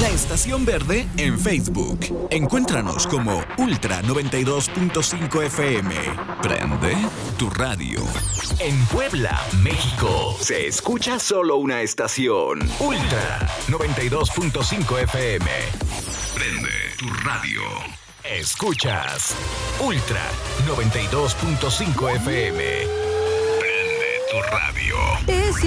La Estación Verde en Facebook. Encuéntranos como Ultra 92.5 FM. Prende tu radio. En Puebla, México, se escucha solo una estación. Ultra 92.5 FM. Prende tu radio. Escuchas Ultra 92.5 FM. Prende tu radio.